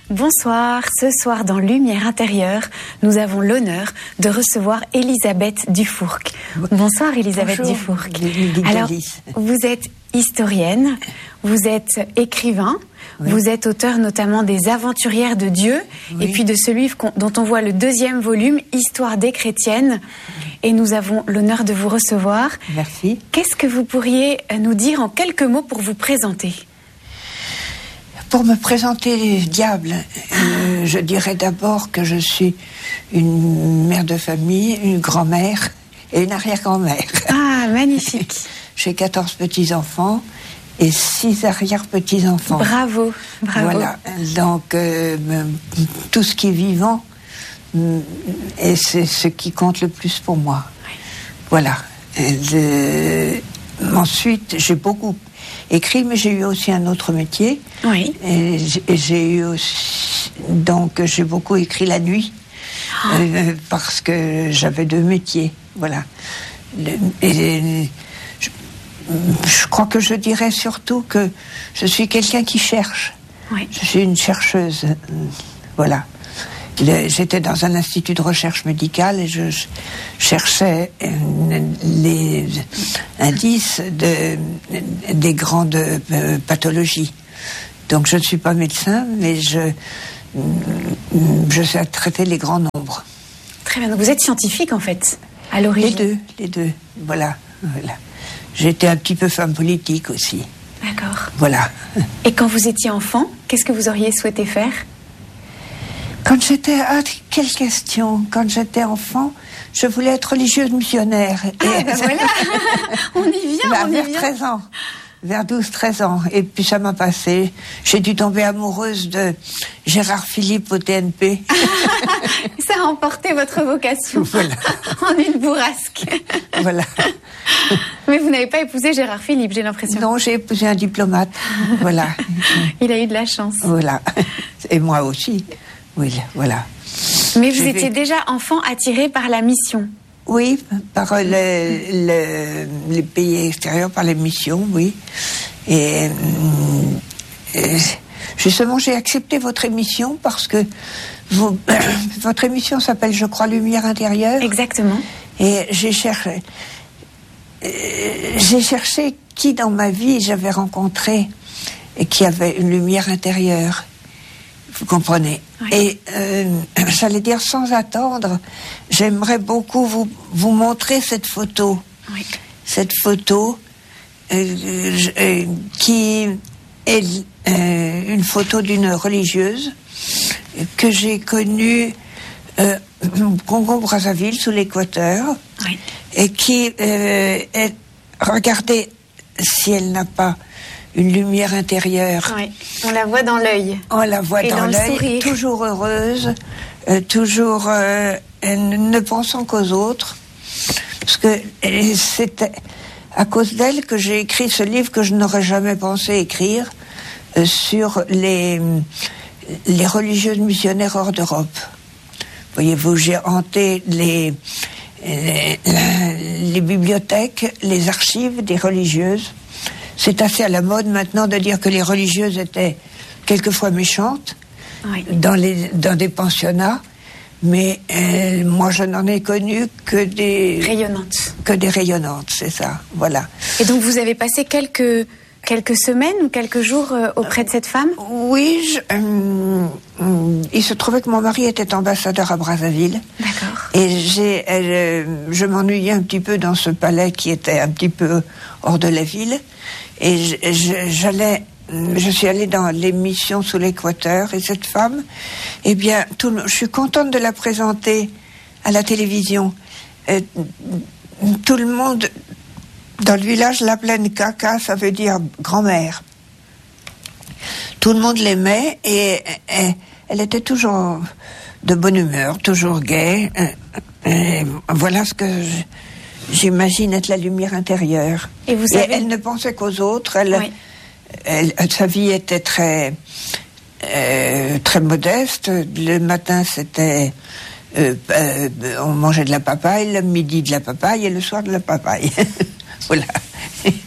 Bonsoir, ce soir dans Lumière intérieure, nous avons l'honneur de recevoir Elisabeth Dufourcq. Bonsoir Elisabeth Dufourcq. Alors, vous êtes historienne, vous êtes écrivain, vous êtes auteur notamment des Aventurières de Dieu, et puis de ce livre dont on voit le 2e volume, Histoire des chrétiennes, et nous avons l'honneur de vous recevoir. Merci. Qu'est-ce que vous pourriez nous dire en quelques mots pour vous présenter ? Pour me présenter, diable, je dirais d'abord que je suis une mère de famille, une grand-mère et une arrière-grand-mère. Ah, magnifique. J'ai 14 petits-enfants et 6 arrière-petits-enfants. Bravo, bravo. Voilà, donc tout ce qui est vivant, et c'est ce qui compte le plus pour moi. Oui. Voilà. Ensuite, j'ai beaucoup écrit, mais j'ai eu aussi un autre métier. Oui. Et j'ai eu aussi, donc j'ai beaucoup écrit la nuit, parce que j'avais 2 métiers. Voilà. Je crois que je dirais surtout que je suis quelqu'un qui cherche. Oui. Je suis une chercheuse. Voilà. J'étais dans un institut de recherche médicale et je cherchais les indices des grandes pathologies. Donc je ne suis pas médecin, mais je sais traiter les grands nombres. Très bien. Donc vous êtes scientifique en fait, à l'origine. Les deux. Voilà. J'étais un petit peu femme politique aussi. D'accord. Voilà. Et quand vous étiez enfant, qu'est-ce que vous auriez souhaité faire ? Quelle question. Quand j'étais enfant, je voulais être religieuse missionnaire. Ah, ben voilà. On y vient, vers 13 ans. Vers 12-13 ans. Et puis ça m'a passé. J'ai dû tomber amoureuse de Gérard Philippe au TNP. Ça a emporté votre vocation. Voilà. En une bourrasque. Voilà. Mais vous n'avez pas épousé Gérard Philippe, j'ai l'impression. Non, j'ai épousé un diplomate. Voilà. Il a eu de la chance. Voilà. Et moi aussi. Oui, voilà. Mais vous étiez déjà enfant attiré par la mission. Oui, par les pays extérieurs, par les missions, oui. Et justement, j'ai accepté votre émission parce que votre émission s'appelle, je crois, Lumière intérieure. Exactement. Et j'ai cherché qui dans ma vie j'avais rencontré et qui avait une lumière intérieure. Vous comprenez. Oui. Et j'allais dire sans attendre, j'aimerais beaucoup vous montrer cette photo. Oui. Cette photo qui est une photo d'une religieuse que j'ai connue au Congo-Brazzaville, sous l'Équateur, oui. Et qui regardez si elle n'a pas une lumière intérieure. Oui, on la voit dans l'œil. On la voit dans l'œil, toujours heureuse, toujours ne pensant qu'aux autres. Parce que c'est à cause d'elle que j'ai écrit ce livre que je n'aurais jamais pensé écrire sur les religieuses missionnaires hors d'Europe. Voyez-vous, j'ai hanté les bibliothèques, les archives des religieuses. C'est assez à la mode maintenant de dire que les religieuses étaient quelquefois méchantes, oui. dans des pensionnats, mais moi je n'en ai connu que des rayonnantes, c'est ça, voilà. Et donc vous avez passé quelques semaines ou quelques jours auprès de cette femme ? Oui, il se trouvait que mon mari était ambassadeur à Brazzaville. D'accord. Et je m'ennuyais un petit peu dans ce palais qui était un petit peu hors de la ville. Et je suis allée dans les missions sous l'Équateur, et cette femme, eh bien, je suis contente de la présenter à la télévision. Tout le monde, dans le village, l'appelait Nkaka, ça veut dire grand-mère. Tout le monde l'aimait, et elle était toujours de bonne humeur, toujours gaie. Voilà ce que j'imagine être la lumière intérieure. Et vous savez... elle ne pensait qu'aux autres. Oui. Sa vie était très modeste. Le matin, c'était on mangeait de la papaye, le midi de la papaye et le soir de la papaye. Voilà.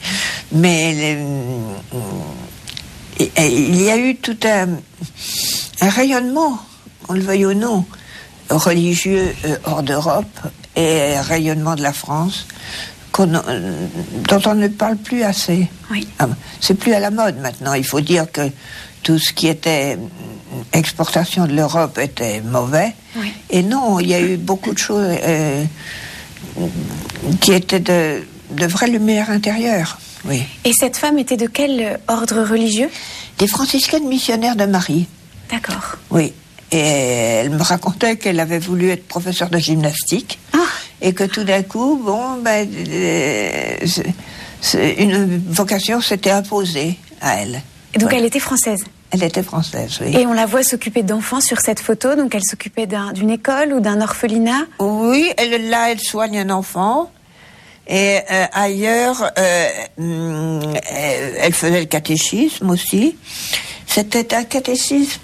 Mais il y a eu tout un rayonnement, on le veuille ou non, religieux hors d'Europe et un rayonnement de la France dont on ne parle plus assez. Oui. C'est plus à la mode maintenant. Il faut dire que tout ce qui était exportation de l'Europe était mauvais. Oui. Et non, il y a eu beaucoup de choses qui étaient de vraies lumières intérieures. Oui. Et cette femme était de quel ordre religieux? Des franciscaines missionnaires de Marie. D'accord. Oui. Et elle me racontait qu'elle avait voulu être professeure de gymnastique. Ah. Et que tout d'un coup, une vocation s'était imposée à elle. Et donc elle était française? Elle était française, oui. Et on la voit s'occuper d'enfants sur cette photo, donc elle s'occupait d'une école ou d'un orphelinat? Oui, elle soigne un enfant. Et ailleurs, elle faisait le catéchisme aussi. C'était un catéchisme.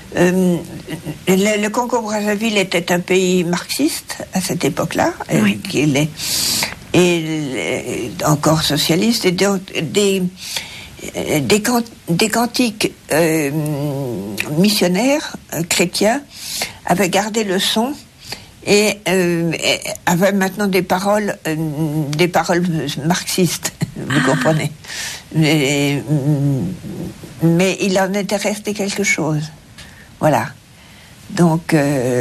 Le Congo-Brazzaville était un pays marxiste à cette époque-là, oui. et encore socialiste, et des cantiques missionnaires chrétiens avaient gardé le son et avaient maintenant des paroles marxistes, vous comprenez. Mais il en était resté quelque chose. Voilà. Donc,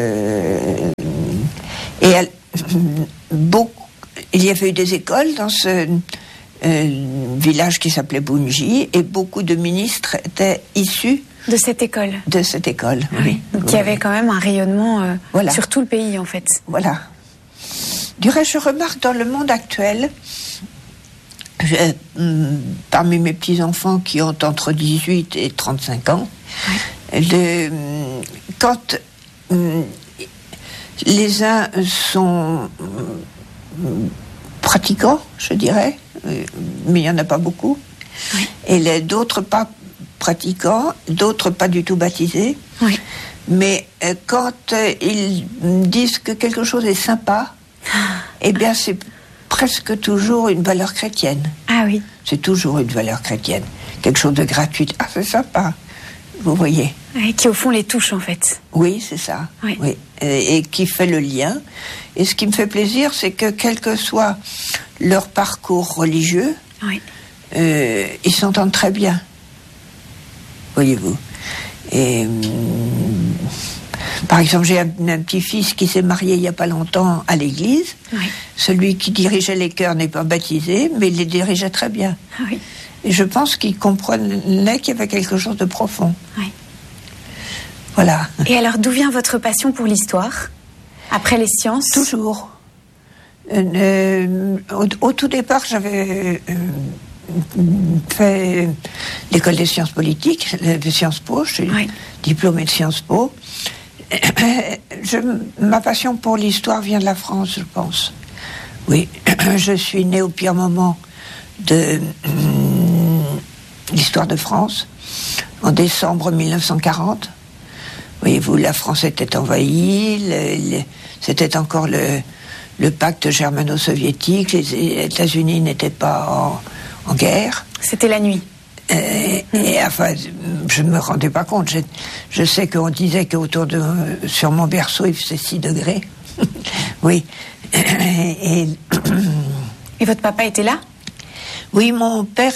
il y avait eu des écoles dans ce village qui s'appelait Bunji, et beaucoup de ministres étaient issus de cette école. De cette école, oui. Donc il y avait quand même un rayonnement voilà. sur tout le pays, en fait. Voilà. Du reste, je remarque dans le monde actuel, parmi mes petits-enfants qui ont entre 18 et 35 ans, oui. Quand les uns sont pratiquants, je dirais, mais il n'y en a pas beaucoup, oui. Et d'autres pas pratiquants, d'autres pas du tout baptisés, oui. Mais quand ils disent que quelque chose est sympa, eh bien c'est presque toujours une valeur chrétienne. Ah oui. C'est toujours une valeur chrétienne. Quelque chose de gratuit. Ah, c'est sympa. Vous voyez. Et qui au fond les touche en fait. Oui, c'est ça. Oui. Oui. Et qui fait le lien. Et ce qui me fait plaisir, c'est que quel que soit leur parcours religieux, oui. Ils s'entendent très bien. Voyez-vous. Et par exemple, j'ai un petit-fils qui s'est marié il n'y a pas longtemps à l'église. Oui. Celui qui dirigeait les chœurs n'est pas baptisé, mais il les dirigeait très bien. Oui. Et je pense qu'il comprenait qu'il y avait quelque chose de profond. Oui. Voilà. Et alors, d'où vient votre passion pour l'histoire? Après les sciences? Toujours. Au tout départ, j'avais fait l'école des sciences politiques, de Sciences Po. Je suis diplômée de Sciences Po. Ma passion pour l'histoire vient de la France, je pense. Oui, je suis née au pire moment de l'histoire de France, en décembre 1940. Voyez-vous, la France était envahie, c'était encore le pacte germano-soviétique, les États-Unis n'étaient pas en guerre. C'était la nuit. Et enfin, je ne me rendais pas compte. Je sais qu'on disait sur mon berceau, il faisait 6 degrés. Oui. Et votre papa était là? Oui, mon père,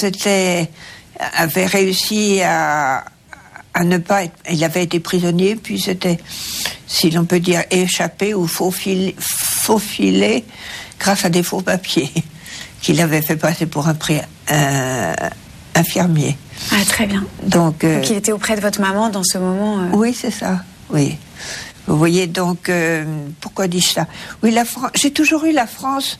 avait réussi à ne pas être... Il avait été prisonnier, puis c'était, si l'on peut dire, échappé ou faufilé grâce à des faux papiers qu'il avait fait passer pour un infirmier. Ah, très bien. Donc il était auprès de votre maman dans ce moment Oui, c'est ça, oui. Vous voyez, donc, pourquoi dis-je ça? Oui, j'ai toujours eu la France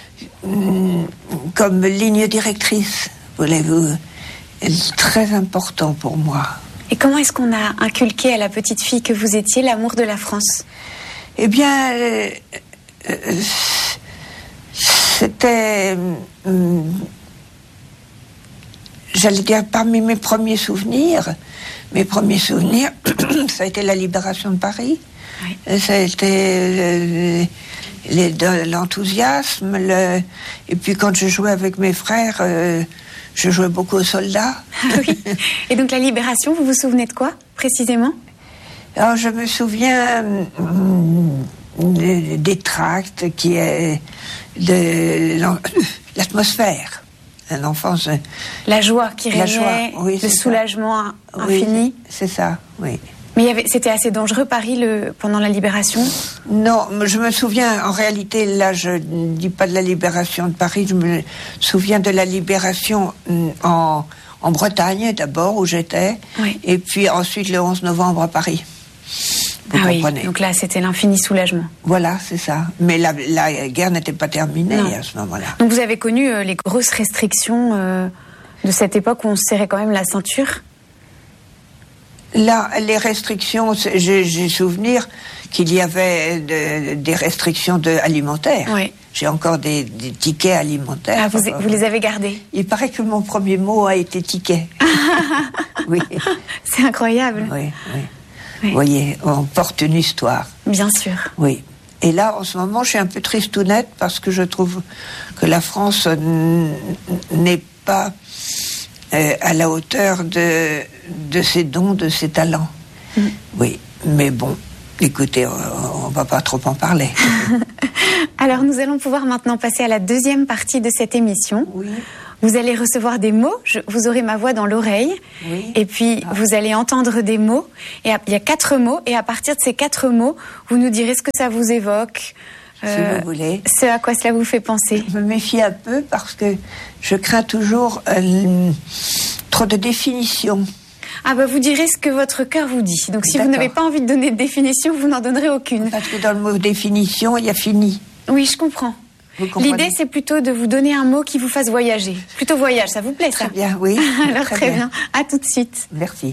comme ligne directrice, voulez-vous. C'est très important pour moi. Et comment est-ce qu'on a inculqué à la petite fille que vous étiez l'amour de la France? Eh bien, c'était... j'allais dire, parmi mes premiers souvenirs, ça a été la libération de Paris. Oui. Ça a été l'enthousiasme. Et puis quand je jouais avec mes frères, je jouais beaucoup aux soldats. Ah oui. Et donc la libération, vous vous souvenez de quoi? précisément? Alors, je me souviens des tracts qui est de l'atmosphère. L'enfance. La joie qui régnait, oui, le soulagement infini. Oui, c'est ça, oui. Mais c'était assez dangereux, Paris, pendant la Libération? Non, je me souviens, en réalité, là, je ne dis pas de la Libération de Paris, je me souviens de la Libération en Bretagne, d'abord, où j'étais, oui. Et puis ensuite le 11 novembre à Paris. Vous comprenez. Oui, donc là, c'était l'infini soulagement. Voilà, c'est ça. Mais la guerre n'était pas terminée à ce moment-là. Donc vous avez connu les grosses restrictions de cette époque où on se serrait quand même la ceinture? Là, les restrictions, j'ai souvenir qu'il y avait des restrictions alimentaires. Oui. J'ai encore des tickets alimentaires. Ah, vous les avez gardés? Il paraît que mon premier mot a été ticket. Oui. C'est incroyable. Oui, oui. Vous voyez, on porte une histoire. Bien sûr. Oui. Et là, en ce moment, je suis un peu tristounette parce que je trouve que la France n'est pas à la hauteur de ses dons, de ses talents. Oui, mais bon, écoutez, on ne va pas trop en parler. Alors, nous allons pouvoir maintenant passer à la deuxième partie de cette émission. Oui. Vous allez recevoir des mots, vous aurez ma voix dans l'oreille, oui. Et puis vous allez entendre des mots. Et il y a 4 mots, et à partir de ces 4 mots, vous nous direz ce que ça vous évoque. Si vous voulez. Ce à quoi cela vous fait penser. Je me méfie un peu parce que je crains toujours trop de définitions. Ah bah vous direz ce que votre cœur vous dit. Donc si vous n'avez pas envie de donner de définition, vous n'en donnerez aucune. Parce que dans le mot définition, il y a fini. Oui, je comprends. L'idée, c'est plutôt de vous donner un mot qui vous fasse voyager. Plutôt voyage, ça vous plaît, ça? Très bien, oui. Alors, très bien. À tout de suite. Merci.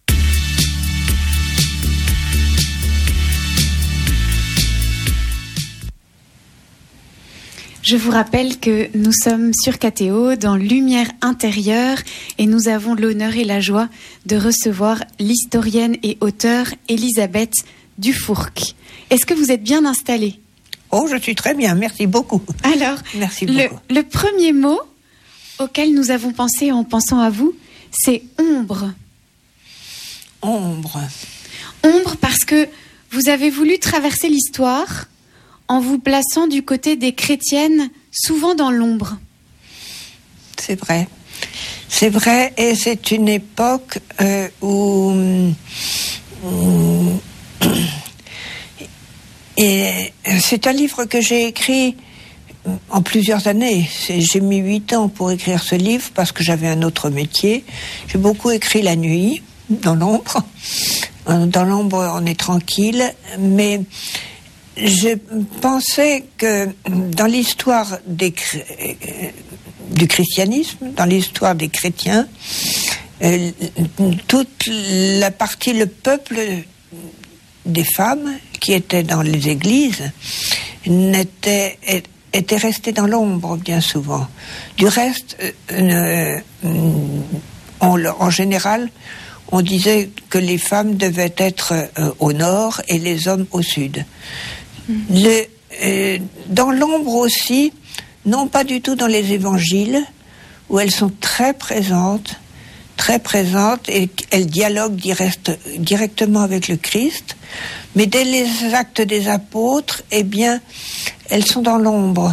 Je vous rappelle que nous sommes sur KTO dans Lumière intérieure et nous avons l'honneur et la joie de recevoir l'historienne et auteure Elisabeth Dufourcq. Est-ce que vous êtes bien installée? Oh, je suis très bien, merci beaucoup. Alors, merci beaucoup. Le premier mot auquel nous avons pensé en pensant à vous, c'est ombre. Ombre. Ombre parce que vous avez voulu traverser l'histoire en vous plaçant du côté des chrétiennes, souvent dans l'ombre. C'est vrai. C'est vrai, et c'est une époque où... Et c'est un livre que j'ai écrit en plusieurs années. J'ai mis 8 ans pour écrire ce livre parce que j'avais un autre métier. J'ai beaucoup écrit la nuit, dans l'ombre. Dans l'ombre, on est tranquille. Mais je pensais que dans l'histoire du christianisme, dans l'histoire des chrétiens, toute la partie, le peuple des femmes qui étaient dans les églises étaient restées dans l'ombre bien souvent. Du reste, en général, on disait que les femmes devaient être au nord et les hommes au sud. Dans l'ombre aussi, non pas du tout dans les évangiles, où elles sont très présentes, et elles dialoguent directement avec le Christ, mais dès les actes des apôtres, eh bien, elles sont dans l'ombre.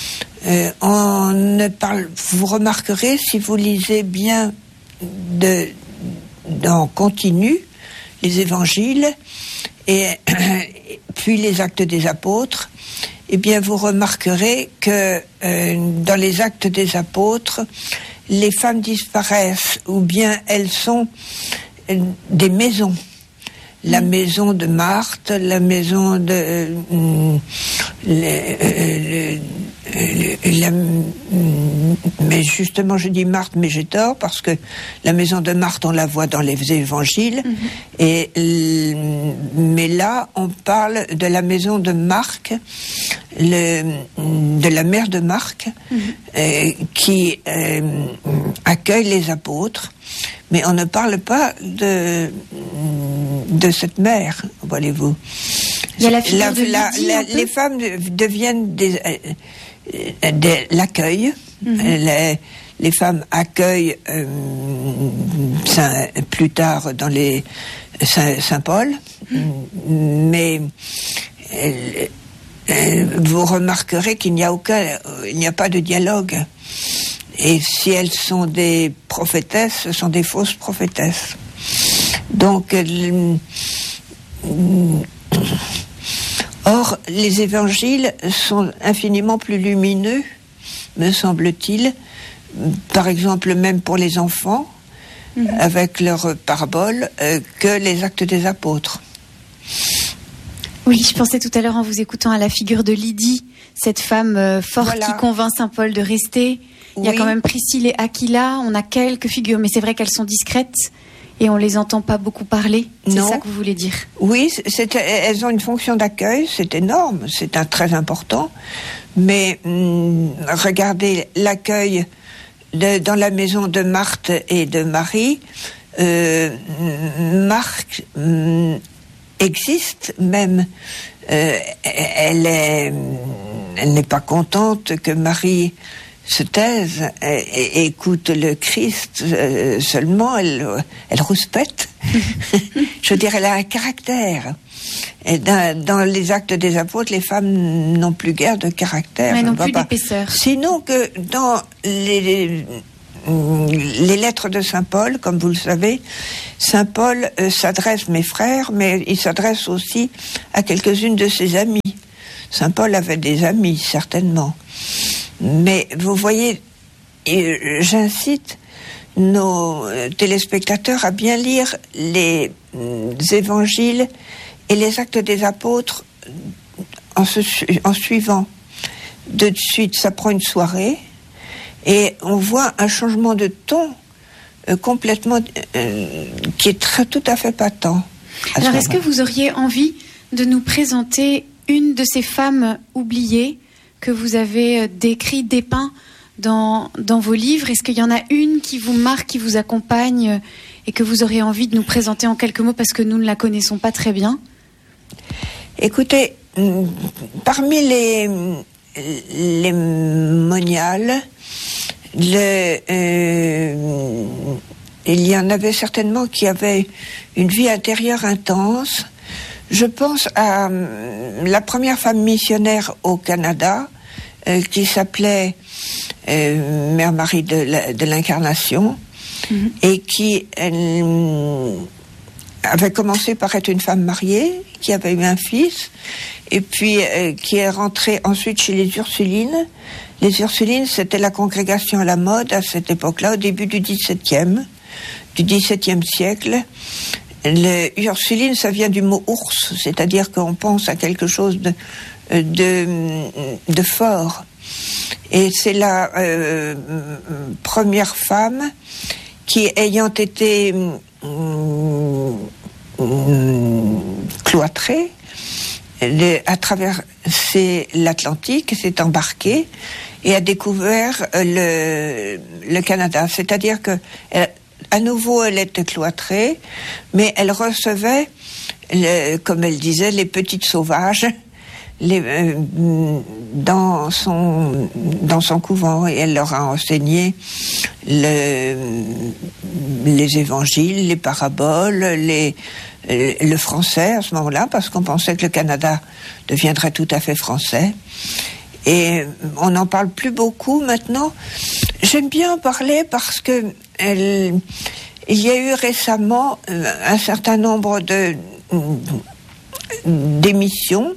Vous remarquerez, si vous lisez bien en continu les évangiles et puis les actes des apôtres, eh bien, vous remarquerez que dans les actes des apôtres, les femmes disparaissent, ou bien elles sont des maisons. La maison de Marthe, la maison de... mais justement, je dis Marthe, mais j'ai tort, parce que la maison de Marthe, on la voit dans les évangiles. Mais là, on parle de la maison de Marc, de la mère de Marc, qui accueille les apôtres. Mais on ne parle pas de cette mère, voyez-vous. Il y a la figure de Lydie, les femmes deviennent l'accueil. les femmes accueillent plus tard dans les Saint-Paul, mais vous remarquerez qu'il n'y a pas de dialogue. Et si elles sont des prophétesses, ce sont des fausses prophétesses. Donc, or, les évangiles sont infiniment plus lumineux, me semble-t-il, par exemple même pour les enfants, avec leurs paraboles, que les actes des apôtres. Oui, je pensais tout à l'heure en vous écoutant à la figure de Lydie, cette femme forte qui convainc saint Paul de rester. Il y a quand même Priscille et Aquila, on a quelques figures, mais c'est vrai qu'elles sont discrètes et on les entend pas beaucoup parler. C'est ça que vous voulez dire? Oui, elles ont une fonction d'accueil, c'est énorme, c'est très important. Mais regardez l'accueil dans la maison de Marthe et de Marie. Marthe existe même. Elle n'est pas contente que Marie se taise et écoute le Christ seulement, elle rouspète. Je veux dire, elle a un caractère. Et dans les actes des apôtres, les femmes n'ont plus guère de caractère. Mais non plus d'épaisseur. Sinon que dans les lettres de saint Paul, comme vous le savez, saint Paul s'adresse, mes frères, mais il s'adresse aussi à quelques-unes de ses amies. Saint Paul avait des amis, certainement. Mais vous voyez, j'incite nos téléspectateurs à bien lire les évangiles et les actes des apôtres en suivant. De suite, ça prend une soirée et on voit un changement de ton complètement qui est tout à fait patent. Alors, est-ce que vous auriez envie de nous présenter une de ces femmes oubliées que vous avez dépeint dans vos livres? Est-ce qu'il y en a une qui vous marque, qui vous accompagne et que vous auriez envie de nous présenter en quelques mots parce que nous ne la connaissons pas très bien? Écoutez, parmi les moniales, il y en avait certainement qui avaient une vie intérieure intense. Je pense à la première femme missionnaire au Canada, qui s'appelait Mère Marie de l'Incarnation, et qui avait commencé par être une femme mariée, qui avait eu un fils, et puis qui est rentrée ensuite chez les Ursulines. Les Ursulines, c'était la congrégation à la mode à cette époque-là, au début du XVIIe siècle. Les Ursulines, ça vient du mot ours, c'est-à-dire qu'on pense à quelque chose de fort. Et c'est la première femme qui, ayant été cloîtrée, a traversé l'Atlantique, s'est embarquée et a découvert le Canada. C'est-à-dire que à nouveau, elle était cloîtrée, mais elle recevait, comme elle disait, les petites sauvages dans son couvent, et elle leur a enseigné les évangiles, les paraboles, le français à ce moment-là, parce qu'on pensait que le Canada deviendrait tout à fait français. Et on n'en parle plus beaucoup maintenant. J'aime bien en parler parce que il y a eu récemment un certain nombre d'émissions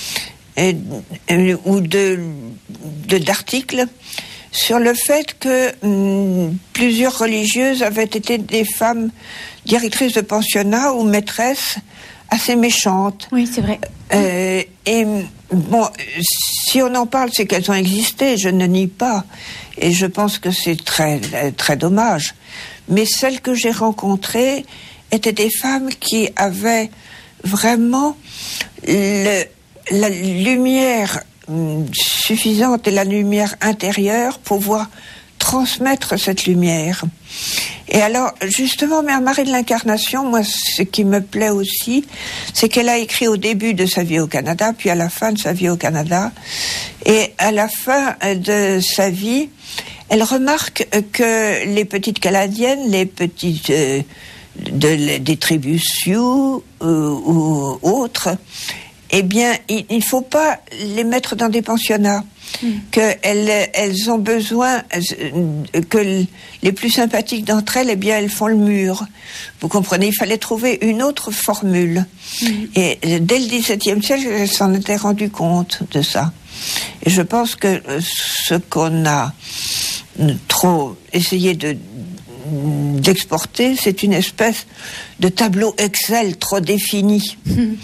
ou d'articles sur le fait que plusieurs religieuses avaient été des femmes directrices de pensionnats ou maîtresses assez méchantes. Oui, c'est vrai. Et bon, si on en parle, c'est qu'elles ont existé, je ne nie pas. Et je pense que c'est très, très dommage. Mais celles que j'ai rencontrées étaient des femmes qui avaient vraiment la lumière suffisante et la lumière intérieure pour pouvoir transmettre cette lumière. Et alors, justement, Mère Marie de l'Incarnation, moi, ce qui me plaît aussi, c'est qu'elle a écrit au début de sa vie au Canada, puis à la fin de sa vie au Canada. Et à la fin de sa vie, Elle remarque que les petites Canadiennes, les petites des tribus Sioux ou autres, eh bien, il ne faut pas les mettre dans des pensionnats. Qu'elles ont besoin que les plus sympathiques d'entre elles, eh bien, elles font le mur. Vous comprenez, il fallait trouver une autre formule. Et dès le XVIIe siècle, elles s'en étaient rendues compte de ça. Et je pense que ce qu'on a trop essayé d'exporter, c'est une espèce de tableau Excel trop défini.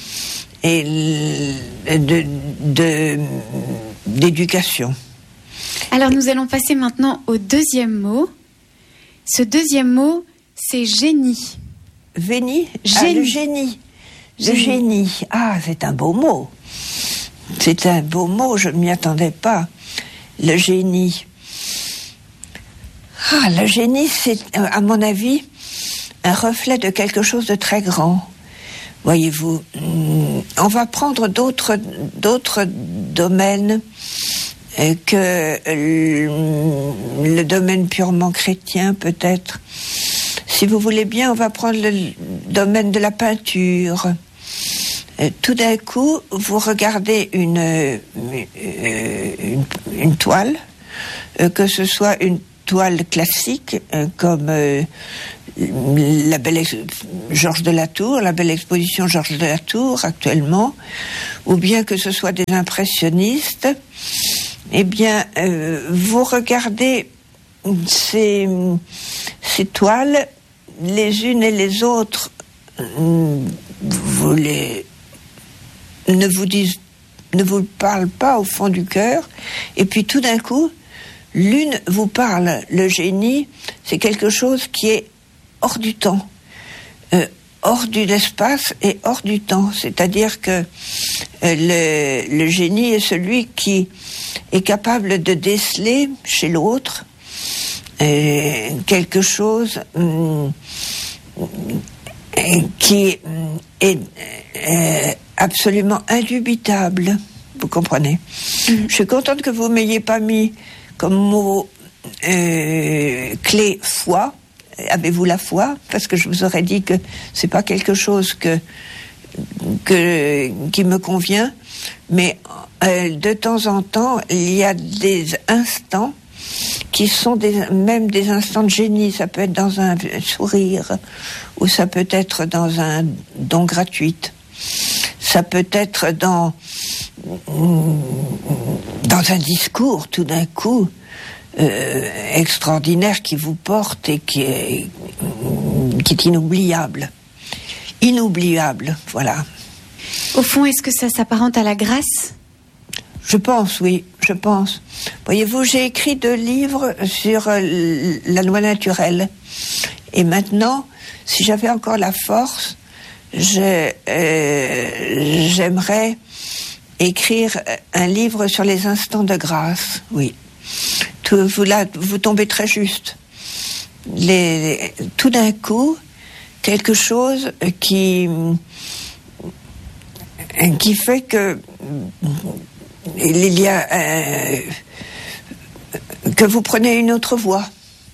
Et d'éducation. Alors nous allons passer maintenant au deuxième mot. Ce deuxième mot, c'est génie. Génie. Le génie. Le génie. Ah, c'est un beau mot. C'est un beau mot, je ne m'y attendais pas. Le génie. Ah, le génie, c'est, à mon avis, un reflet de quelque chose de très grand. Voyez-vous, on va prendre d'autres domaines que le domaine purement chrétien, peut-être. Si vous voulez bien, on va prendre le domaine de la peinture. Tout d'un coup, vous regardez une toile, que ce soit une toile classique, comme la belle Georges de la Tour, la belle exposition Georges de la Tour actuellement, ou bien que ce soit des impressionnistes, eh bien, vous regardez ces toiles, les unes et les autres, ne vous parlent pas au fond du cœur, et puis tout d'un coup, l'une vous parle. Le génie, c'est quelque chose qui est hors du temps, hors de l'espace et hors du temps. C'est-à-dire que le génie est celui qui est capable de déceler chez l'autre quelque chose qui est absolument indubitable. Vous comprenez ? Je suis contente que vous ne m'ayez pas mis comme mot clé foi. Avez-vous la foi? Parce que je vous aurais dit que c'est pas quelque chose qui me convient. Mais de temps en temps, il y a des instants qui sont même des instants de génie. Ça peut être dans un sourire, ou ça peut être dans un don gratuit. Ça peut être dans un discours, tout d'un coup, extraordinaire, qui vous porte et qui est inoubliable. Inoubliable, voilà. Au fond, est-ce que ça s'apparente à la grâce ? Je pense, oui, je pense. Voyez-vous, j'ai écrit 2 livres sur la loi naturelle. Et maintenant, si j'avais encore la force, j'aimerais écrire un livre sur les instants de grâce, oui. Vous tombez très juste. Tout d'un coup, quelque chose qui fait que il y a que vous prenez une autre voie,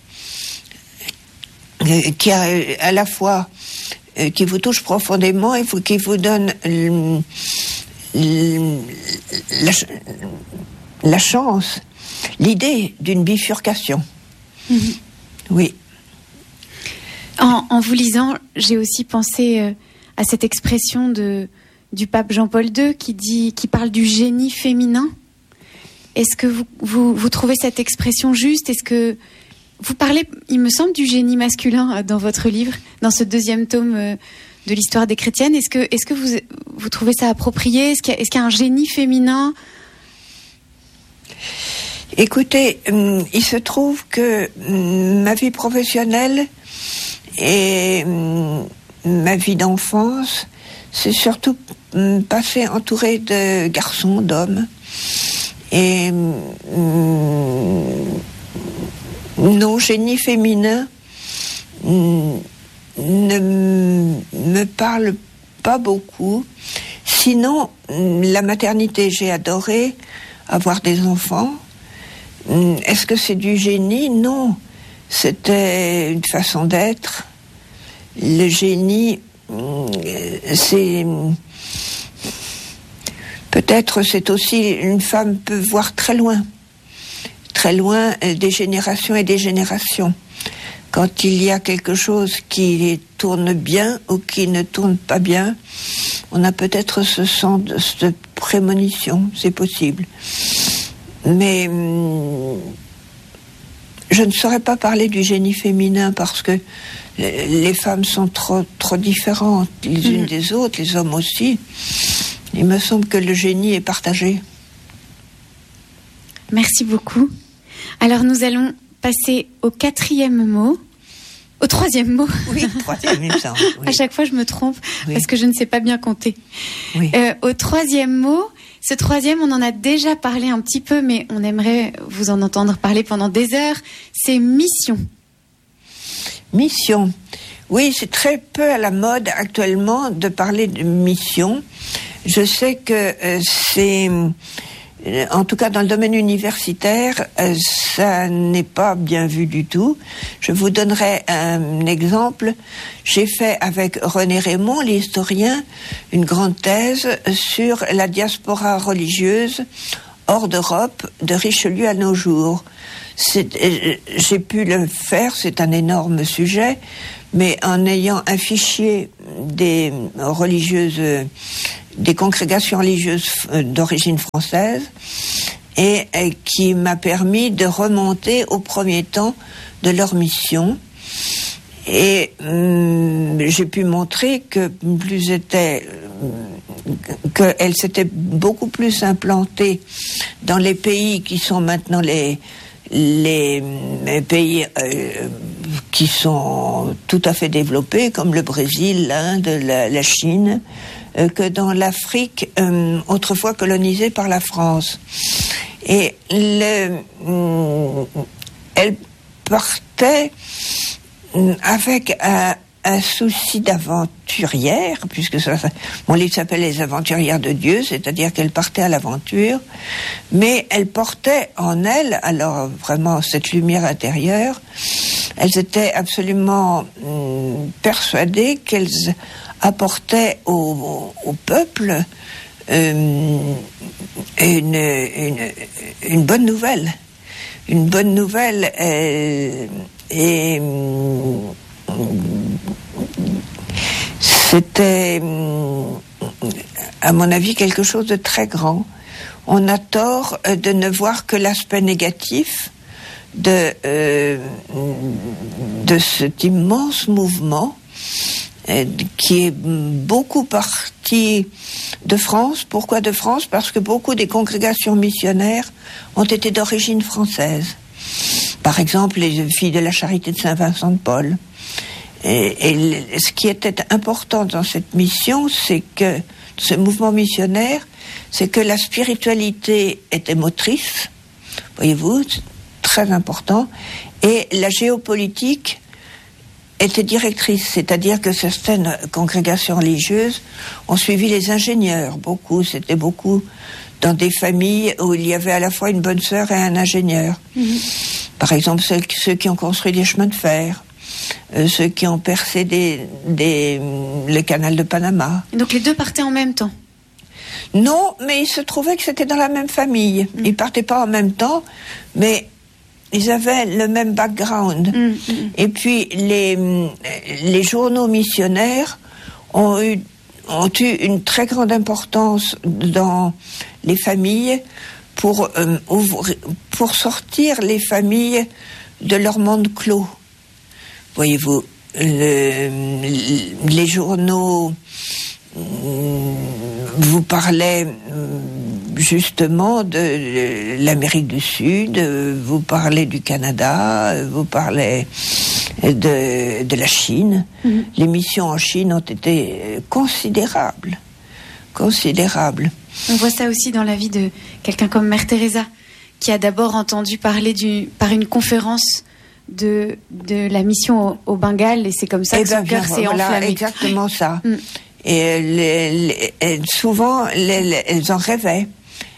qui a à la fois qui vous touche profondément et qui vous donne la chance, l'idée d'une bifurcation. Oui. En vous lisant, j'ai aussi pensé à cette expression du pape Jean-Paul II qui parle du génie féminin. Est-ce que vous trouvez cette expression juste ? Est-ce que vous parlez, il me semble, du génie masculin dans votre livre, dans ce 2e tome de l'histoire des chrétiennes. Est-ce que vous trouvez ça approprié ? Est-ce qu'il y a un génie féminin ? Écoutez, il se trouve que ma vie professionnelle et ma vie d'enfance, c'est surtout passé entouré de garçons, d'hommes. Et non, génie féminin ne me parle pas beaucoup. Sinon, la maternité, j'ai adoré avoir des enfants, Est-ce que c'est du génie? Non. C'était une façon d'être. Le génie, c'est... Peut-être c'est aussi... Une femme peut voir très loin des générations et des générations. Quand il y a quelque chose qui tourne bien ou qui ne tourne pas bien, on a peut-être ce sens de prémonition, c'est possible. Mais je ne saurais pas parler du génie féminin parce que les femmes sont trop différentes les unes des autres, les hommes aussi. Il me semble que le génie est partagé. Merci beaucoup. Alors nous allons passer au 4e mot. Au 3e mot. Oui, 3e, il me semble. Oui. À chaque fois, je me trompe parce que je ne sais pas bien compter. Oui. Au 3e mot, ce 3e, on en a déjà parlé un petit peu, mais on aimerait vous en entendre parler pendant des heures. C'est mission. Mission. Oui, c'est très peu à la mode actuellement de parler de mission. Je sais que c'est... En tout cas, dans le domaine universitaire, ça n'est pas bien vu du tout. Je vous donnerai un exemple. J'ai fait avec René Raymond, l'historien, une grande thèse sur la diaspora religieuse hors d'Europe, de Richelieu à nos jours. J'ai pu le faire, c'est un énorme sujet, mais en ayant un fichier des congrégations religieuses d'origine française et qui m'a permis de remonter au premier temps de leur mission. Et j'ai pu montrer qu'elles s'étaient beaucoup plus implantées dans les pays qui sont maintenant les pays qui sont tout à fait développés, comme le Brésil, l'Inde, la Chine, que dans l'Afrique autrefois colonisée par la France. Et elle partait avec un souci d'aventurière, puisque mon livre s'appelle Les aventurières de Dieu, c'est-à-dire qu'elle partait à l'aventure, mais elle portait en elle, alors vraiment cette lumière intérieure, elles étaient absolument persuadées qu'elles apportaient au peuple une bonne nouvelle. Une bonne nouvelle et c'était, à mon avis, quelque chose de très grand. On a tort de ne voir que l'aspect négatif de cet immense mouvement qui est beaucoup parti de France. Pourquoi de France? Parce que beaucoup des congrégations missionnaires ont été d'origine française. Par exemple, les filles de la Charité de Saint-Vincent de Paul. Et ce qui était important dans cette mission, c'est que ce mouvement missionnaire, c'est que la spiritualité était motrice, voyez-vous, très important, et la géopolitique était directrice, c'est-à-dire que certaines congrégations religieuses ont suivi les ingénieurs, c'était beaucoup dans des familles où il y avait à la fois une bonne sœur et un ingénieur. Par exemple, ceux qui ont construit des chemins de fer, ceux qui ont percé le canal de Panama. Et donc les deux partaient en même temps? Non, mais il se trouvait que c'était dans la même famille. Ils partaient pas en même temps, mais ils avaient le même background. Et puis les journaux missionnaires ont eu une très grande importance dans les familles pour sortir les familles de leur monde clos. Voyez-vous, les journaux vous parlaient justement de l'Amérique du Sud, vous parlez du Canada, vous parlez de la Chine. Les missions en Chine ont été considérables. On voit ça aussi dans la vie de quelqu'un comme Mère Teresa, qui a d'abord entendu parler par une conférence de la mission au Bengale, et c'est comme ça que son cœur s'est enflammé. Exactement ça. Et souvent, elles en rêvaient.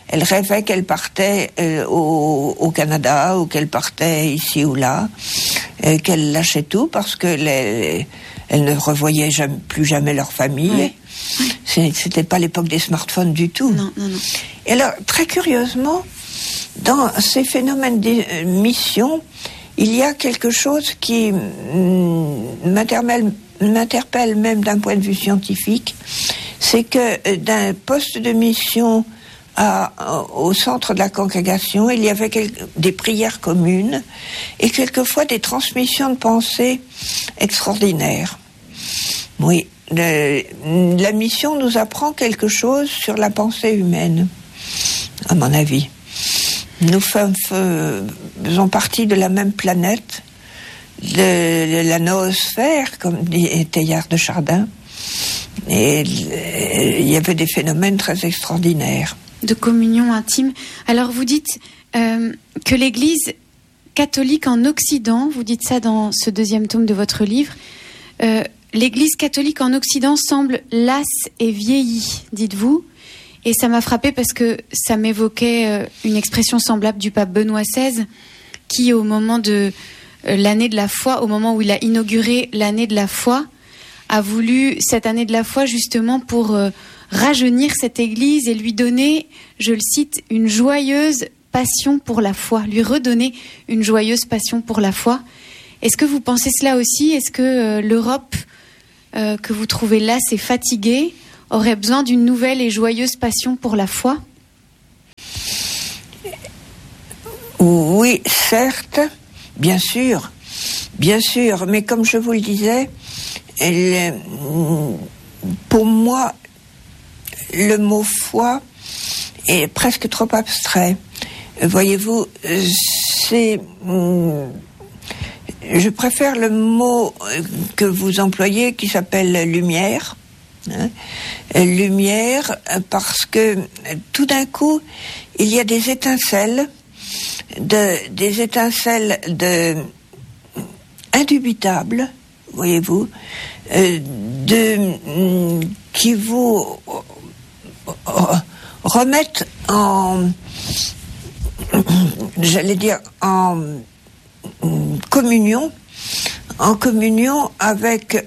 Elle rêvait qu'elle partait au Canada, ou qu'elle partait ici ou là, qu'elle lâchait tout parce que elle ne revoyait plus jamais leur famille. Ouais. C'était pas l'époque des smartphones du tout. Non. Et alors, très curieusement, dans ces phénomènes de mission, il y a quelque chose qui m'interpelle même d'un point de vue scientifique, c'est que d'un poste de mission au centre de la congrégation, il y avait des prières communes et quelquefois des transmissions de pensées extraordinaires. Oui, la mission nous apprend quelque chose sur la pensée humaine, à mon avis. Nous faisons partie de la même planète, de la noosphère, comme dit Teilhard de Chardin, et il y avait des phénomènes très extraordinaires. De communion intime. Alors vous dites que l'Église catholique en Occident, vous dites ça dans ce 2e tome de votre livre, l'Église catholique en Occident semble lasse et vieillie, dites-vous. Et ça m'a frappé parce que ça m'évoquait une expression semblable du pape Benoît XVI, qui au moment de l'année de la foi, au moment où il a inauguré l'année de la foi, a voulu cette année de la foi justement pour rajeunir cette Église et lui donner, je le cite, une joyeuse passion pour la foi, lui redonner une joyeuse passion pour la foi. Est-ce que vous pensez cela aussi ? Est-ce que l'Europe, que vous trouvez lasse et fatiguée, aurait besoin d'une nouvelle et joyeuse passion pour la foi ? Oui, certes, bien sûr, mais comme je vous le disais, pour moi, le mot foi est presque trop abstrait. Voyez-vous, je préfère le mot que vous employez qui s'appelle lumière. Lumière, parce que tout d'un coup, il y a des étincelles indubitables, voyez-vous, qui vous remettent en communion avec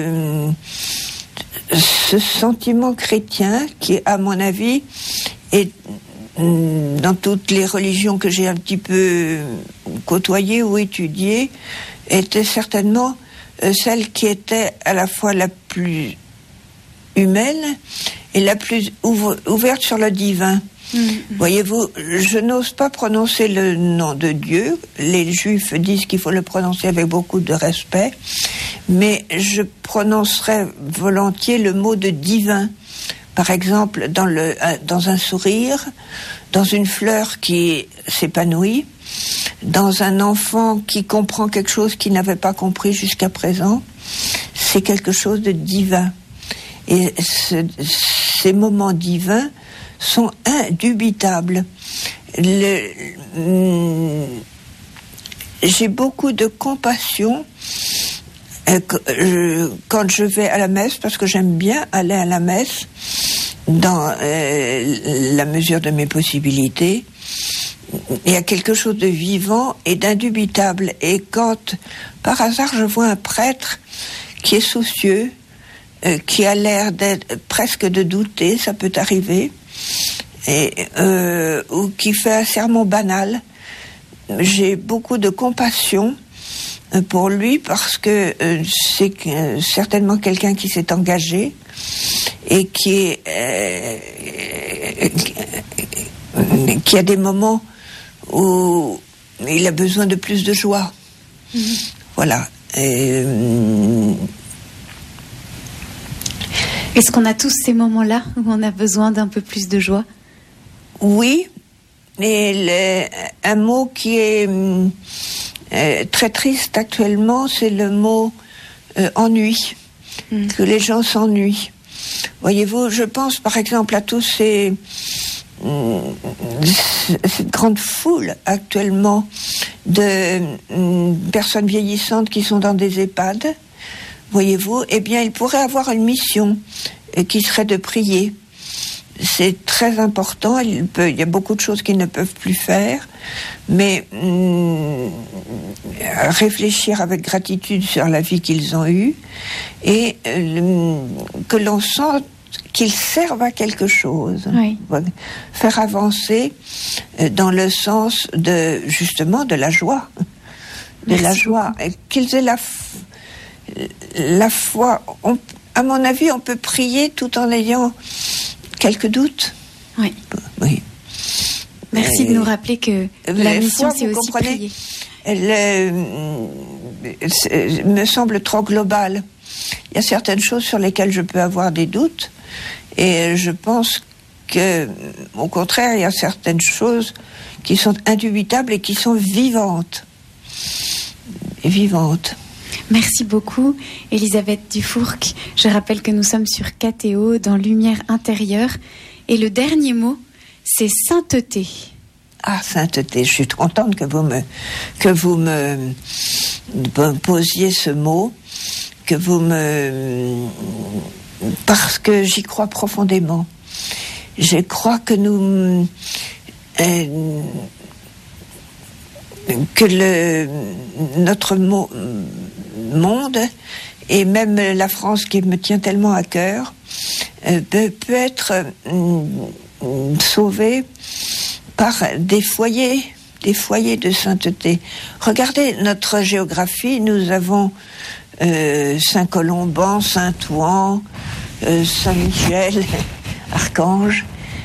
ce sentiment chrétien qui, à mon avis, est dans toutes les religions que j'ai un petit peu côtoyées ou étudiées, était certainement celle qui était à la fois la plus humaine et la plus ouverte sur le divin. Voyez-vous, je n'ose pas prononcer le nom de Dieu. Les Juifs disent qu'il faut le prononcer avec beaucoup de respect, mais je prononcerai volontiers le mot de divin. Par exemple, dans un sourire, dans une fleur qui s'épanouit, dans un enfant qui comprend quelque chose qu'il n'avait pas compris jusqu'à présent, c'est quelque chose de divin. Et ces moments divins sont indubitables. J'ai beaucoup de compassion quand je vais à la messe, parce que j'aime bien aller à la messe dans la mesure de mes possibilités. Il y a quelque chose de vivant et d'indubitable. Et quand, par hasard, je vois un prêtre qui est soucieux, qui a l'air presque de douter, ça peut arriver, ou qui fait un sermon banal, j'ai beaucoup de compassion pour lui, parce que c'est certainement quelqu'un qui s'est engagé et qui a des moments où il a besoin de plus de joie. Voilà. Est-ce qu'on a tous ces moments-là où on a besoin d'un peu plus de joie ? Oui, et un mot qui est très triste actuellement, c'est le mot ennui, que les gens s'ennuient. Voyez-vous, je pense par exemple à tous cette grande foule actuellement de personnes vieillissantes qui sont dans des EHPAD. Voyez-vous, eh bien, il pourrait avoir une mission qui serait de prier. c'est très important. Il y a beaucoup de choses qu'ils ne peuvent plus faire, mais réfléchir avec gratitude sur la vie qu'ils ont eue et que l'on sente qu'ils servent à quelque chose. Oui. Faire avancer dans le sens de, justement, de la joie. De la joie. Et qu'ils aient la foi. À mon avis, on peut prier tout en ayant quelques doutes. Oui. Oui. Merci de nous rappeler que la mission, c'est aussi prier. Elle me semble trop globale. Il y a certaines choses sur lesquelles je peux avoir des doutes, et je pense que, au contraire, il y a certaines choses qui sont indubitables et qui sont vivantes. Et vivantes. Merci beaucoup, Elisabeth Dufourcq. Je rappelle que nous sommes sur KTO, dans Lumière intérieure. Et le dernier mot, c'est sainteté. Ah, sainteté, je suis contente que vous me posiez ce mot, parce que j'y crois profondément. Je crois que notre monde, et même la France qui me tient tellement à cœur, peut être sauvé par des foyers de sainteté. Regardez notre géographie, nous avons Saint-Colomban, Saint-Ouen, Saint-Michel, Archange,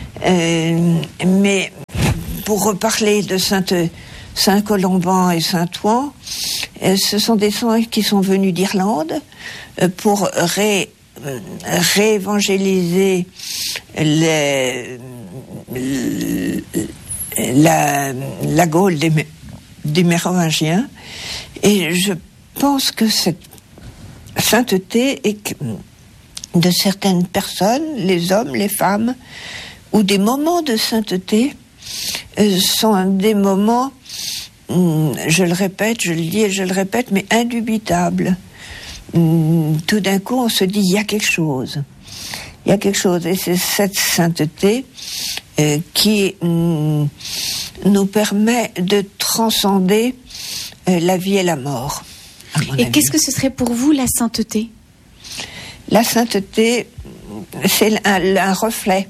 mais pour reparler de Saint-Colomban et Saint-Ouen, ce sont des saints qui sont venus d'Irlande pour réévangéliser la Gaule des Mérovingiens, et je pense que cette sainteté est de certaines personnes, les hommes, les femmes, ou des moments de sainteté sont des moments, je le répète, je le dis et je le répète, mais indubitables. Tout d'un coup, on se dit, il y a quelque chose. Il y a quelque chose, et c'est cette sainteté qui nous permet de transcender la vie et la mort. Et qu'est-ce que ce serait pour vous la sainteté ? La sainteté, c'est un reflet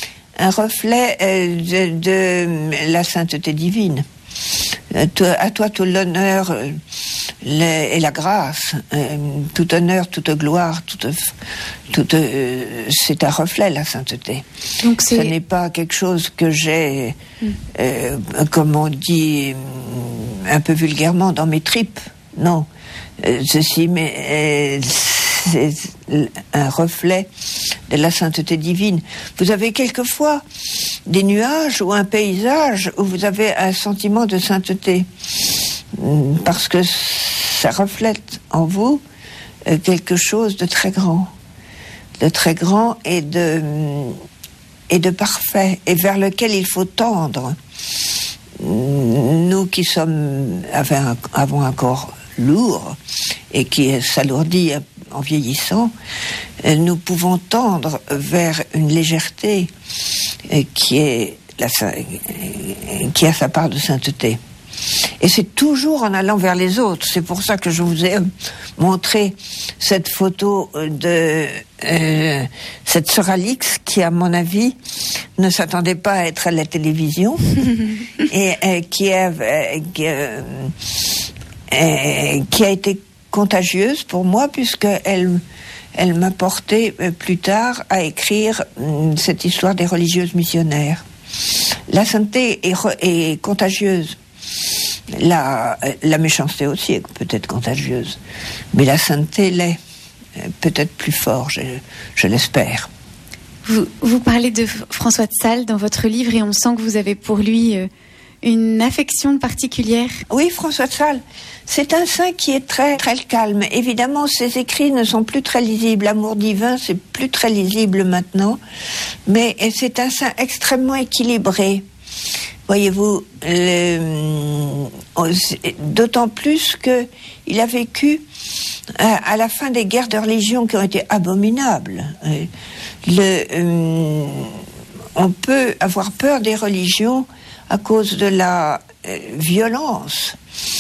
de la sainteté divine. À toi tout l'honneur et la grâce, tout honneur, toute gloire, c'est un reflet, la sainteté. Donc ce n'est pas quelque chose que j'ai, comme on dit un peu vulgairement, dans mes tripes. Non, mais c'est un reflet de la sainteté divine. Vous avez quelquefois des nuages ou un paysage où vous avez un sentiment de sainteté, parce que ça reflète en vous quelque chose de très grand et de parfait, et vers lequel il faut tendre. Nous qui avons un corps lourd et qui s'alourdit en vieillissant, nous pouvons tendre vers une légèreté qui a sa part de sainteté. Et c'est toujours en allant vers les autres. C'est pour ça que je vous ai montré cette photo de cette sœur Alix qui, à mon avis, ne s'attendait pas à être à la télévision et qui a été contagieuse pour moi, puisqu'elle m'a porté plus tard à écrire cette histoire des religieuses missionnaires. La sainteté est contagieuse. La méchanceté aussi est peut-être contagieuse, mais la sainteté l'est peut-être plus fort, je l'espère. Vous parlez de François de Sales dans votre livre, et on sent que vous avez pour lui une affection particulière. Oui, François de Sales, c'est un saint qui est très, très calme. Évidemment, ses écrits ne sont plus très lisibles. L'amour divin, c'est plus très lisible maintenant. Mais c'est un saint extrêmement équilibré. Voyez-vous, d'autant plus qu'il a vécu à la fin des guerres de religion qui ont été abominables. on peut avoir peur des religions à cause de la violence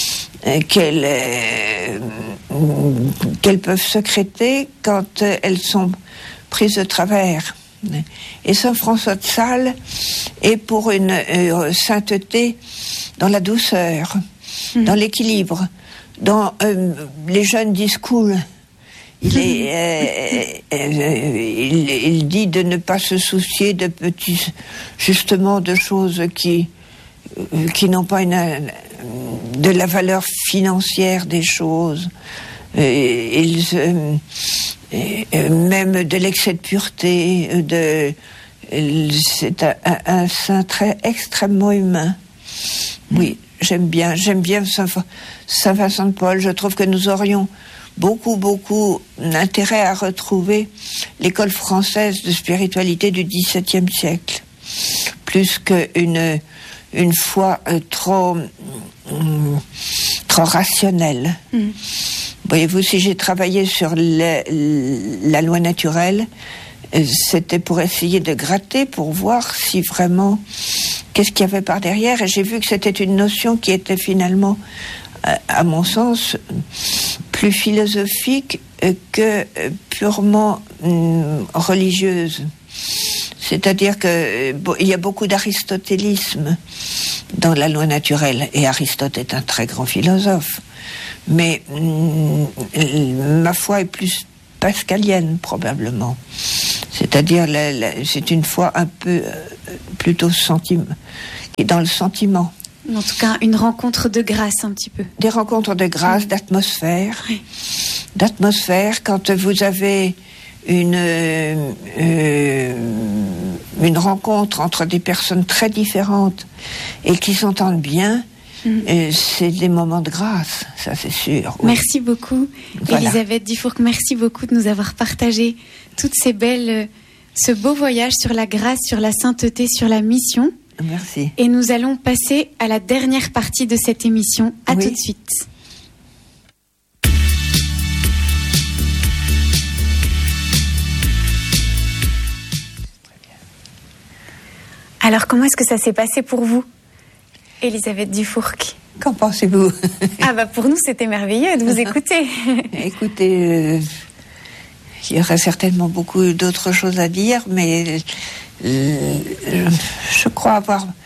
qu'elles peuvent sécréter quand elles sont prises de travers. Et Saint François de Sales est pour une sainteté dans la douceur, dans l'équilibre, dans les jeunes disent cool. Il dit de ne pas se soucier de justement de choses qui n'ont pas de la valeur financière des choses. Même de l'excès de pureté. C'est un saint extrêmement humain. Oui, j'aime bien Saint Vincent de Paul. Je trouve que nous aurions beaucoup intérêt à retrouver l'école française de spiritualité du XVIIe siècle, plus qu'une foi trop rationnelle. Voyez-vous, si j'ai travaillé sur la loi naturelle, c'était pour essayer de gratter, pour voir si vraiment qu'est-ce qu'il y avait par derrière, et j'ai vu que c'était une notion qui était finalement, à mon sens, plus philosophique que purement religieuse. C'est-à-dire que il y a beaucoup d'aristotélisme dans la loi naturelle, et Aristote est un très grand philosophe. Mais ma foi est plus pascalienne, probablement. C'est-à-dire, c'est une foi un peu plutôt qui est dans le sentiment. En tout cas, une rencontre de grâce, un petit peu. Des rencontres de grâce, d'atmosphère. Oui. D'atmosphère, quand vous avez une rencontre entre des personnes très différentes et qui s'entendent bien, c'est des moments de grâce, ça c'est sûr. Oui. Merci beaucoup, voilà. Elisabeth Dufourcq, merci beaucoup de nous avoir partagé toutes ces ce beau voyage sur la grâce, sur la sainteté, sur la mission. Merci. Et nous allons passer à la dernière partie de cette émission. À tout de suite. Alors, comment est-ce que ça s'est passé pour vous, Elisabeth Dufourcq? Qu'en pensez-vous? Pour nous, c'était merveilleux de vous écouter. Écoutez, il y aurait certainement beaucoup d'autres choses à dire, mais je crois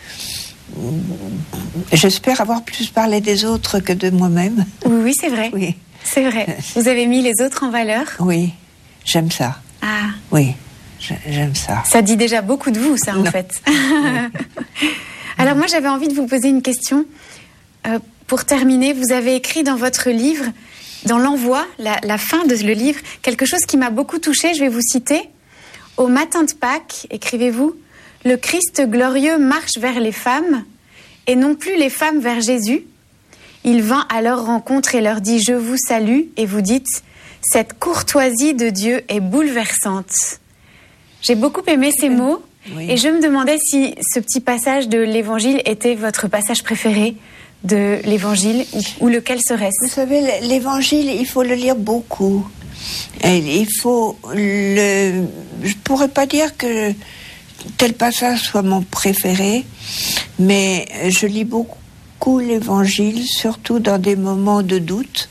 j'espère avoir plus parlé des autres que de moi-même. Oui, c'est vrai. Oui. C'est vrai. Vous avez mis les autres en valeur? Oui, j'aime ça. Ah. Oui, j'aime ça. Ça dit déjà beaucoup de vous, ça, en fait. Alors moi, j'avais envie de vous poser une question. Pour terminer, vous avez écrit dans votre livre, dans l'envoi, la fin de le livre, quelque chose qui m'a beaucoup touchée. Je vais vous citer. Au matin de Pâques, écrivez-vous, le Christ glorieux marche vers les femmes, et non plus les femmes vers Jésus. Il vint à leur rencontre et leur dit « Je vous salue » et vous dites « Cette courtoisie de Dieu est bouleversante ». J'ai beaucoup aimé ces mots, et je me demandais si ce petit passage de l'Évangile était votre passage préféré de l'Évangile, ou lequel serait-ce? Vous savez, l'Évangile, il faut le lire beaucoup. Et il faut je pourrais pas dire que tel passage soit mon préféré, mais je lis beaucoup l'Évangile, surtout dans des moments de doute,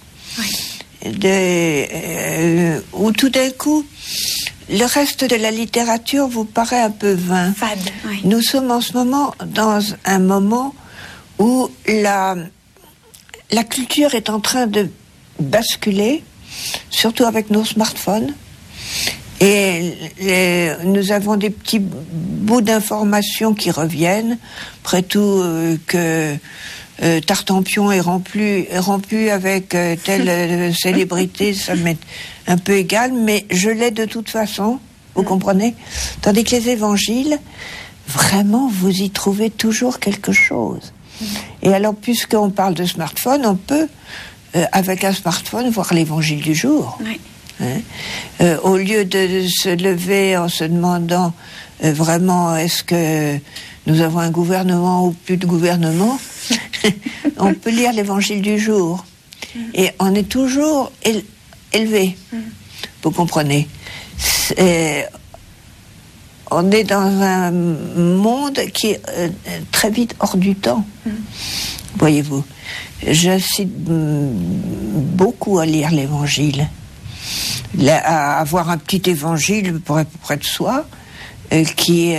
où tout d'un coup, le reste de la littérature vous paraît un peu vain. Fade, oui. Nous sommes en ce moment dans un moment où la culture est en train de basculer, surtout avec nos smartphones. Et nous avons des petits bouts d'informations qui reviennent. Après tout, que Tartampion est rompu avec telle célébrité, ça m'est un peu égal, mais je l'ai de toute façon, vous comprenez? Tandis que les évangiles, vraiment, vous y trouvez toujours quelque chose. Et alors, puisqu'on parle de smartphone, on peut, avec un smartphone, voir l'évangile du jour. Oui. Au lieu de se lever en se demandant vraiment est-ce que nous avons un gouvernement ou plus de gouvernement, on peut lire l'évangile du jour. Et on est toujours élevé. Vous comprenez? on est dans un monde qui est très vite hors du temps. Voyez-vous, j'incite beaucoup à lire l'Évangile, à avoir un petit évangile près de soi qui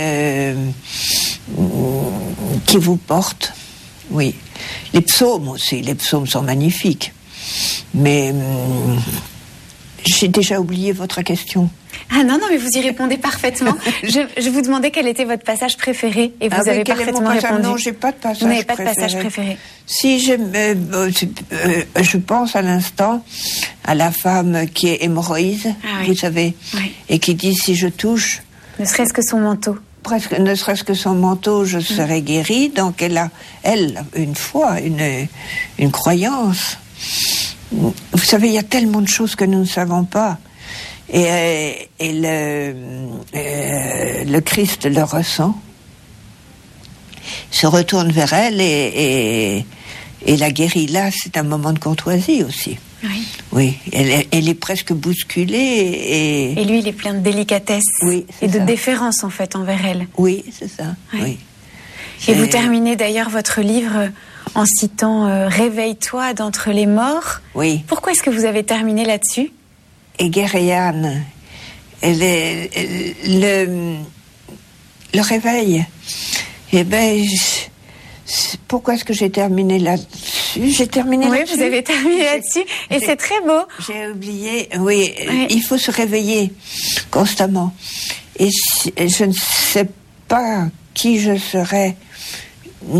vous porte. Oui, les psaumes aussi. Les psaumes sont magnifiques. Mais j'ai déjà oublié votre question. Ah non, mais vous y répondez parfaitement. Je vous demandais quel était votre passage préféré et vous avez parfaitement répondu. Non, j'ai pas de passage préféré. Vous n'avez pas de passage préféré. Si, je pense à l'instant à la femme qui est hémorroïde, vous savez, et qui dit si je touche... Ne serait-ce que son manteau. Ne serait-ce que son manteau, je serai guérie. Donc elle a, une foi, une croyance. Vous savez, il y a tellement de choses que nous ne savons pas. Et le Christ le ressent, se retourne vers elle et la guérit. Là, c'est un moment de courtoisie aussi. Oui, elle est presque bousculée. Et lui, il est plein de délicatesse et de déférence, en fait, envers elle. Oui, c'est ça. Oui. Et vous terminez d'ailleurs votre livre en citant « Réveille-toi d'entre les morts ». Oui. Pourquoi est-ce que vous avez terminé là-dessus ? Et Guéréane, le réveil, eh bien, pourquoi est-ce que j'ai terminé là-dessus ? J'ai terminé là-dessus. Oui, vous avez terminé là-dessus, et c'est très beau. J'ai oublié, oui, il faut se réveiller constamment. Et je ne sais pas qui je serai